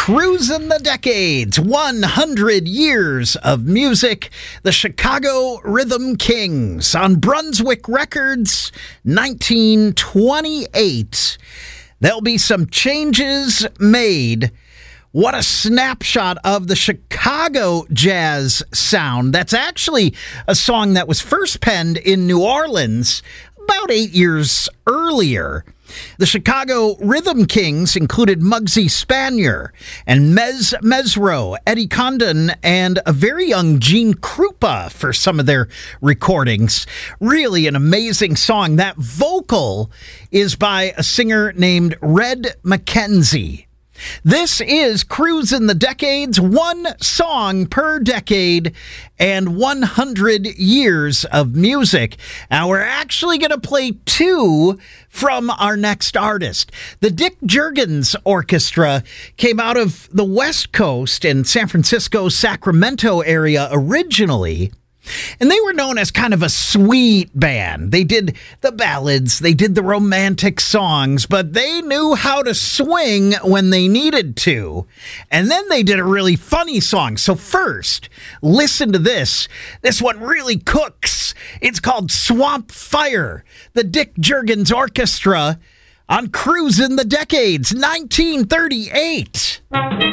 Cruising the Decades, 100 years of music. The Chicago Rhythm Kings on Brunswick Records, 1928. There'll be some changes made. What a snapshot of the Chicago jazz sound. That's actually a song that was first penned in New Orleans about 8 years earlier. The Chicago Rhythm Kings included Muggsy Spanier and Mez Mesro, Eddie Condon, and a very young Gene Krupa for some of their recordings. Really an amazing song. That vocal is by a singer named Red McKenzie. This is Cruising the Decades, one song per decade and 100 years of music. Now, we're actually going to play two from our next artist. The Dick Juergens Orchestra came out of the West Coast in San Francisco, Sacramento area originally. And they were known as kind of a sweet band. They did the ballads, they did the romantic songs, but they knew how to swing when they needed to. And then they did a really funny song. So first, listen to this. This one really cooks. It's called Swamp Fire. The Dick Juergens Orchestra on Cruising the Decades, 1938.